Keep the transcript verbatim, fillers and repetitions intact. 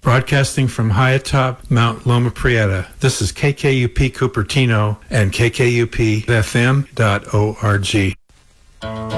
broadcasting from high atop Mount Loma Prieta. This is K K U P Cupertino and K K U P F M dot org.